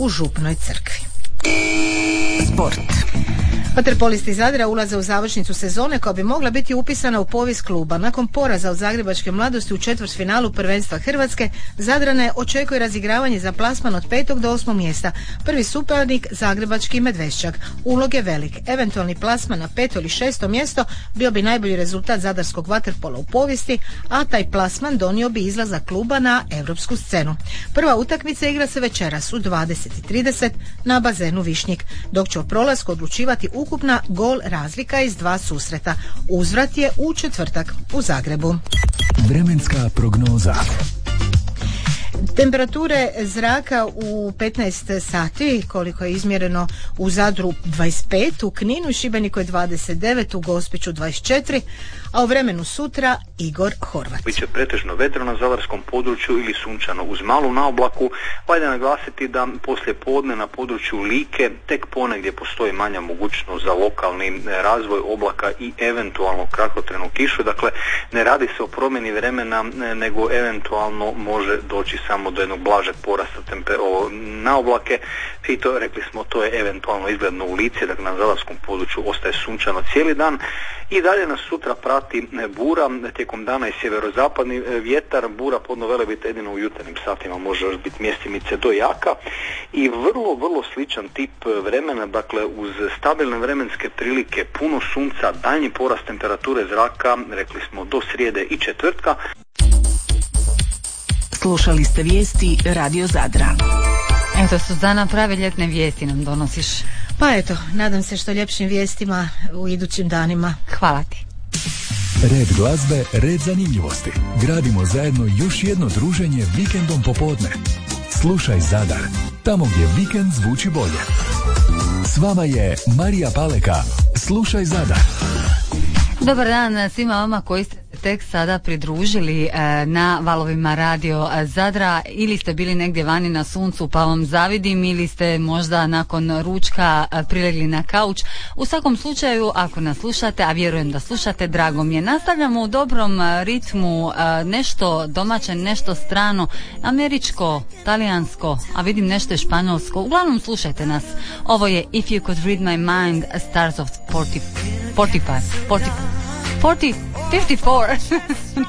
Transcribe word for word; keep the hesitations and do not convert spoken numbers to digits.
u Župnoj crkvi. Sport. Vaterpolisti Zadra ulaze u završnicu sezone koja bi mogla biti upisana u povijest kluba. Nakon poraza od Zagrebačke Mladosti u četvrtfinalu prvenstva Hrvatske, Zadrane očekuje razigravanje za plasman od petog do osmog mjesta. Prvi suparnik Zagrebački Medveščak. Ulog je velik. Eventualni plasman na peto ili šesto mjesto bio bi najbolji rezultat zadarskog vaterpola u povijesti, a taj plasman donio bi izlazak kluba na europsku scenu. Prva utakmica igra se večeras u dvadeset i trideset na bazenu Višnjik, dok će o prolasku odlučivati ukupna gol razlika iz dva susreta. Uzvrat je u četvrtak u Zagrebu. Vremenska prognoza. Temperature zraka u petnaest sati, koliko je izmjereno u Zadru dvadeset pet, u Kninu i Šibeniku je dvadeset devet, u Gospiću dvadeset četiri, a u vremenu sutra Igor Horvat. Biće pretežno vedro na zadarskom području ili sunčano uz malu naoblaku. Valja naglasiti da poslije podne na području Like tek ponegdje postoji manja mogućnost za lokalni razvoj oblaka i eventualno kratkotrajnu kišu. Dakle, ne radi se o promjeni vremena, nego eventualno može doći samo do jednog blažeg porasta tempe, o, na oblake. I to, rekli smo, to je eventualno izgledno u Lici, dakle na zadarskom području ostaje sunčano cijeli dan. I dalje nas sutra prati bura, tijekom dana i sjeverozapadni vjetar. Bura podno Velebita jedino u jutarnjim satima može biti mjestimice do jaka i vrlo, vrlo sličan tip vremena, dakle uz stabilne vremenske prilike, puno sunca, daljnji porast temperature zraka, rekli smo do srijede i četvrtka. Slušali ste vijesti Radio Zadra. Eto, Suzana, prave ljetne vijesti nam donosiš. Pa eto, nadam se što ljepšim vijestima u idućim danima. Hvala ti. Red glazbe, red zanimljivosti. Gradimo zajedno još jedno druženje vikendom popodne. Slušaj Zadar, tamo gdje vikend zvuči bolje. S vama je Marija Paleka. Slušaj Zadar. Dobar dan svima vama koji ste tek sada pridružili e, na valovima Radio Zadra, ili ste bili negdje vani na suncu pa vam zavidim, ili ste možda nakon ručka e, prilegli na kauč. U svakom slučaju, ako nas slušate, a vjerujem da slušate, drago mi je. Nastavljamo u dobrom ritmu, e, nešto domaće, nešto strano, američko, talijansko, a vidim nešto je španjolsko. Uglavnom slušajte nas. Ovo je If You Could Read My Mind, Stars of forty, forty-five, forty, forty, fifty-four.